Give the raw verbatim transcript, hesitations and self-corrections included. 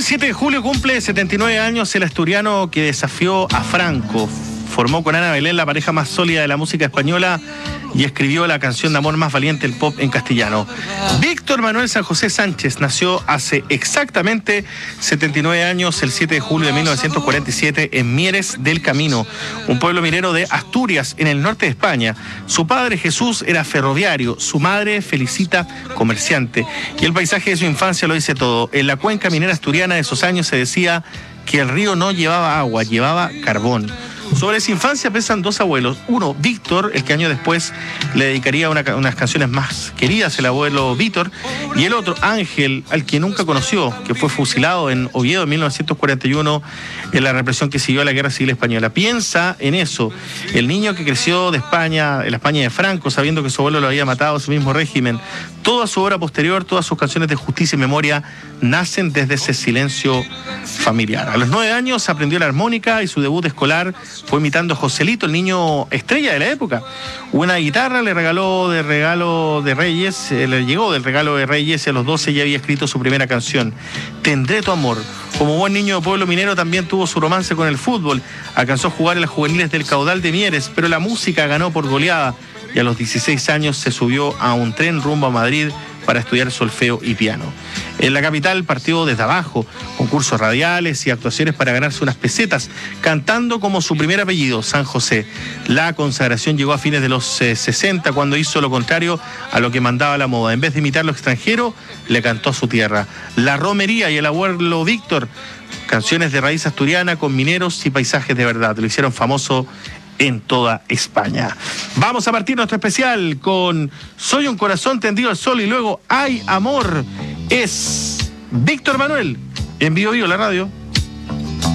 Hoy, siete de julio, cumple setenta y nueve años el asturiano que desafió a Franco. Formó con Ana Belén la pareja más sólida de la música española y escribió la canción de amor más valiente del pop en castellano. Víctor Manuel San José Sánchez nació hace exactamente setenta y nueve años, el siete de julio de mil novecientos cuarenta y siete, en Mieres del Camino, un pueblo minero de Asturias, en el norte de España. Su padre, Jesús, era ferroviario, su madre, Felicita, comerciante. Y el paisaje de su infancia lo dice todo. En la cuenca minera asturiana de esos años se decía que el río no llevaba agua, llevaba carbón. Sobre esa infancia pesan dos abuelos. Uno, Víctor, el que años después le dedicaría una, unas canciones más queridas, el abuelo Víctor. Y el otro, Ángel, al que nunca conoció, que fue fusilado en Oviedo en mil novecientos cuarenta y uno en la represión que siguió a la Guerra Civil Española. Piensa en eso. El niño que creció de España, en la España de Franco, sabiendo que su abuelo lo había matado a su mismo régimen. Toda su obra posterior, todas sus canciones de justicia y memoria nacen desde ese silencio familiar. A los nueve años aprendió la armónica y su debut escolar fue imitando a Joselito, el niño estrella de la época. Una guitarra le regaló de regalo de Reyes, eh, le llegó del regalo de Reyes y a los doce ya había escrito su primera canción, Tendré tu amor. Como buen niño de pueblo minero también tuvo su romance con el fútbol. Alcanzó a jugar en las juveniles del Caudal de Mieres, pero la música ganó por goleada y a los dieciséis años se subió a un tren rumbo a Madrid para estudiar solfeo y piano. En la capital partió desde abajo, concursos radiales y actuaciones para ganarse unas pesetas, cantando como su primer apellido, San José. La consagración llegó a fines de los eh, sesenta, cuando hizo lo contrario a lo que mandaba la moda. En vez de imitar lo extranjero, le cantó a su tierra. La romería y el abuelo Víctor, canciones de raíz asturiana con mineros y paisajes de verdad. Lo hicieron famoso en toda España. Vamos a partir nuestro especial con Soy un corazón tendido al sol y luego Hay amor. Es Víctor Manuel en Vivo Vivo, la radio.